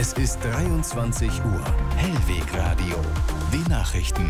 Es ist 23 Uhr. Hellweg Radio. Die Nachrichten.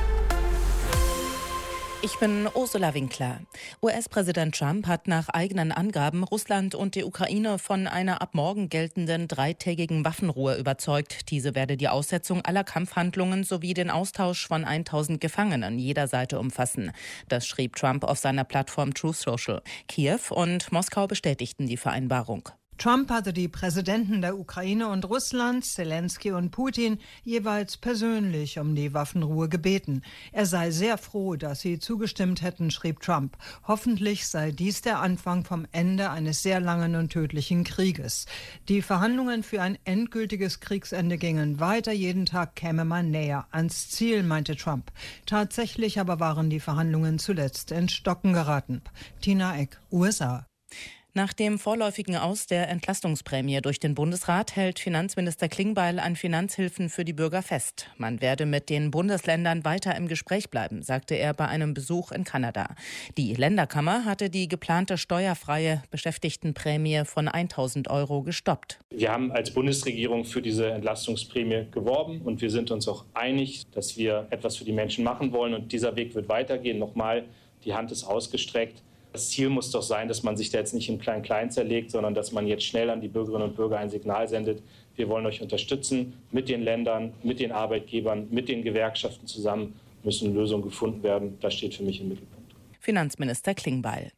Ich bin Ursula Winkler. US-Präsident Trump hat nach eigenen Angaben Russland und die Ukraine von einer ab morgen geltenden 3-tägigen Waffenruhe überzeugt. Diese werde die Aussetzung aller Kampfhandlungen sowie den Austausch von 1000 Gefangenen jeder Seite umfassen. Das schrieb Trump auf seiner Plattform Truth Social. Kiew und Moskau bestätigten die Vereinbarung. Trump hatte die Präsidenten der Ukraine und Russlands, Zelensky und Putin, jeweils persönlich um die Waffenruhe gebeten. Er sei sehr froh, dass sie zugestimmt hätten, schrieb Trump. Hoffentlich sei dies der Anfang vom Ende eines sehr langen und tödlichen Krieges. Die Verhandlungen für ein endgültiges Kriegsende gingen weiter. Jeden Tag käme man näher ans Ziel, meinte Trump. Tatsächlich aber waren die Verhandlungen zuletzt ins Stocken geraten. Tina Eck, USA. Nach dem vorläufigen Aus der Entlastungsprämie durch den Bundesrat hält Finanzminister Klingbeil an Finanzhilfen für die Bürger fest. Man werde mit den Bundesländern weiter im Gespräch bleiben, sagte er bei einem Besuch in Kanada. Die Länderkammer hatte die geplante steuerfreie Beschäftigtenprämie von 1.000 € gestoppt. Wir haben als Bundesregierung für diese Entlastungsprämie geworben und wir sind uns auch einig, dass wir etwas für die Menschen machen wollen und dieser Weg wird weitergehen. Nochmal, die Hand ist ausgestreckt. Das Ziel muss doch sein, dass man sich da jetzt nicht im Klein-Klein zerlegt, sondern dass man jetzt schnell an die Bürgerinnen und Bürger ein Signal sendet. Wir wollen euch unterstützen mit den Ländern, mit den Arbeitgebern, mit den Gewerkschaften zusammen müssen Lösungen gefunden werden. Das steht für mich im Mittelpunkt. Finanzminister Klingbeil.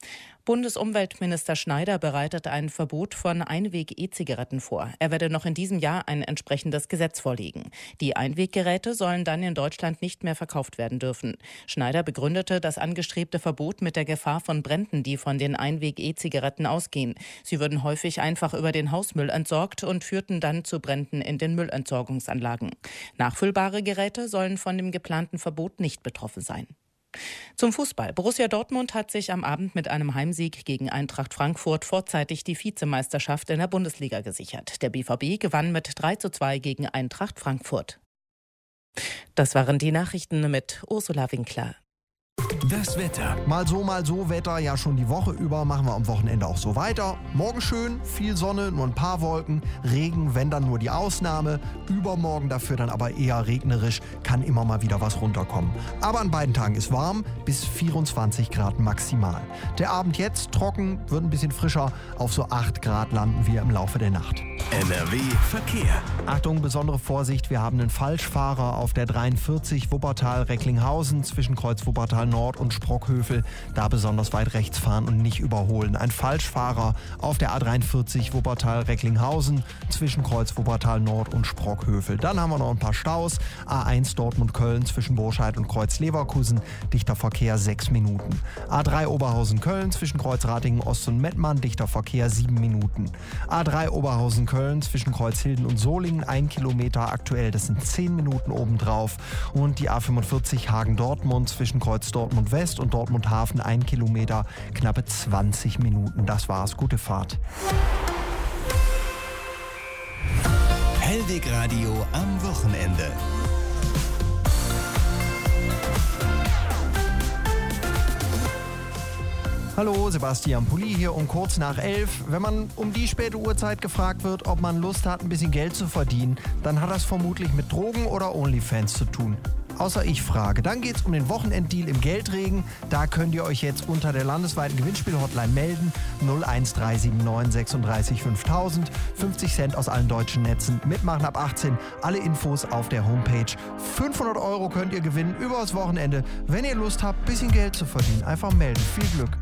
Bundesumweltminister Schneider bereitet ein Verbot von Einweg-E-Zigaretten vor. Er werde noch in diesem Jahr ein entsprechendes Gesetz vorlegen. Die Einweggeräte sollen dann in Deutschland nicht mehr verkauft werden dürfen. Schneider begründete das angestrebte Verbot mit der Gefahr von Bränden, die von den Einweg-E-Zigaretten ausgehen. Sie würden häufig einfach über den Hausmüll entsorgt und führten dann zu Bränden in den Müllentsorgungsanlagen. Nachfüllbare Geräte sollen von dem geplanten Verbot nicht betroffen sein. Zum Fußball. Borussia Dortmund hat sich am Abend mit einem Heimsieg gegen Eintracht Frankfurt vorzeitig die Vizemeisterschaft in der Bundesliga gesichert. Der BVB gewann mit 3:2 gegen Eintracht Frankfurt. Das waren die Nachrichten mit Ursula Winkler. Das Wetter. Mal so Wetter, ja schon die Woche über, machen wir am Wochenende auch so weiter. Morgen schön, viel Sonne, nur ein paar Wolken, Regen, wenn dann nur die Ausnahme. Übermorgen dafür dann aber eher regnerisch, kann immer mal wieder was runterkommen. Aber an beiden Tagen ist warm, bis 24 Grad maximal. Der Abend jetzt trocken, wird ein bisschen frischer, auf so 8 Grad landen wir im Laufe der Nacht. NRW Verkehr. Achtung, besondere Vorsicht, wir haben einen Falschfahrer auf der 43 Wuppertal-Recklinghausen zwischen Kreuz Wuppertal Nord und Sprockhövel. Da besonders weit rechts fahren und nicht überholen. Ein Falschfahrer auf der A43 Wuppertal-Recklinghausen zwischen Kreuz Wuppertal Nord und Sprockhövel. Dann haben wir noch ein paar Staus. A1 Dortmund-Köln zwischen Burscheid und Kreuz Leverkusen. Dichter Verkehr 6 Minuten. A3 Oberhausen-Köln zwischen Kreuz Ratingen Ost und Mettmann. Dichter Verkehr 7 Minuten. A3 Oberhausen-Köln zwischen Kreuzhilden und Solingen 1 Kilometer aktuell. Das sind 10 Minuten obendrauf. Und die A45 Hagen-Dortmund zwischen Kreuz Dortmund West und Dortmund Hafen 1 Kilometer, knappe 20 Minuten. Das war's. Gute Fahrt. Hellweg Radio am Wochenende. Hallo, Sebastian Pulli hier um kurz nach 11. Wenn man um die späte Uhrzeit gefragt wird, ob man Lust hat, ein bisschen Geld zu verdienen, dann hat das vermutlich mit Drogen oder Onlyfans zu tun. Außer ich frage. Dann geht's um den Wochenenddeal im Geldregen. Da könnt ihr euch jetzt unter der landesweiten Gewinnspiel-Hotline melden. 01379 36 5000. 50 Cent aus allen deutschen Netzen. Mitmachen ab 18. Alle Infos auf der Homepage. 500 € könnt ihr gewinnen über das Wochenende. Wenn ihr Lust habt, ein bisschen Geld zu verdienen, einfach melden. Viel Glück.